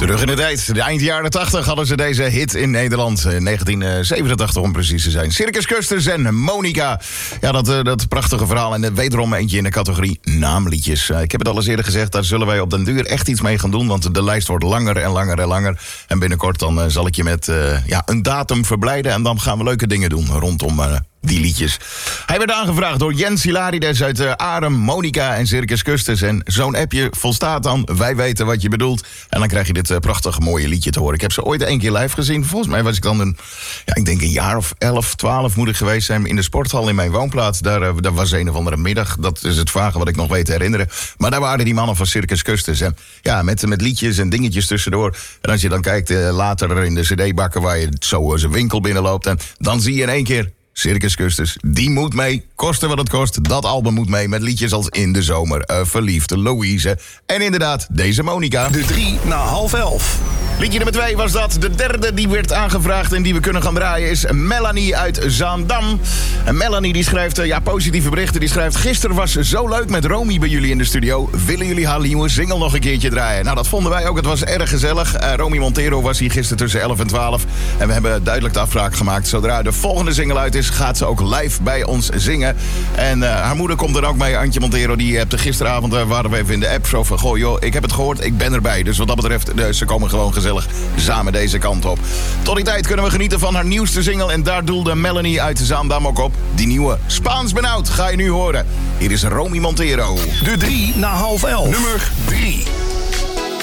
Terug in de tijd. De eind jaren 80 hadden ze deze hit in Nederland. 1987 om precies te zijn. Circus Custers en Monica. Ja, dat prachtige verhaal. En wederom eentje in de categorie naamliedjes. Ik heb het al eens eerder gezegd, daar zullen wij op den duur echt iets mee gaan doen. Want de lijst wordt langer en langer en langer. En binnenkort dan zal ik je met een datum verblijden. En dan gaan we leuke dingen doen rondom die liedjes. Hij werd aangevraagd door Jens Hilarides uit Arem, Monica en Circus Custers. En zo'n appje volstaat dan. Wij weten wat je bedoelt. En dan krijg je dit prachtige mooie liedje te horen. Ik heb ze ooit 1 keer live gezien. Volgens mij was ik dan een jaar of 11, 12 moet ik geweest zijn. In de sporthal in mijn woonplaats. Daar was een of andere middag. Dat is het vage wat ik nog weet te herinneren. Maar daar waren die mannen van Circus Custers. En ja, met liedjes en dingetjes tussendoor. En als je dan kijkt later in de cd-bakken waar je zo zijn winkel binnenloopt. En dan zie je in 1 keer Circus Custers, die moet mee, koste wat het kost. Dat album moet mee met liedjes als In de Zomer, Verliefd, Louise. En inderdaad, deze Monica. De 3 na 10:30. Liedje nummer 2 was dat. De derde die werd aangevraagd en die we kunnen gaan draaien is Melanie uit Zaandam. En Melanie die schrijft, positieve berichten. Die schrijft, gisteren was zo leuk met Romy bij jullie in de studio. Willen jullie haar nieuwe single nog een keertje draaien? Nou, dat vonden wij ook. Het was erg gezellig. Romy Montero was hier gisteren tussen 11 en 12. En we hebben duidelijk de afspraak gemaakt. Zodra de volgende single uit is, gaat ze ook live bij ons zingen. En haar moeder komt er ook mee, Antje Montero. Die hebt gisteravond, waren we even in de app. Zo van, goh joh, ik heb het gehoord, ik ben erbij. Dus wat dat betreft, ze komen gewoon gezellig samen deze kant op. Tot die tijd kunnen we genieten van haar nieuwste single. En daar doelde Melanie uit Zaandam ook op. Die nieuwe Spaans benauwd ga je nu horen. Hier is Romy Montero. De 3 na 10:30. Nummer 3.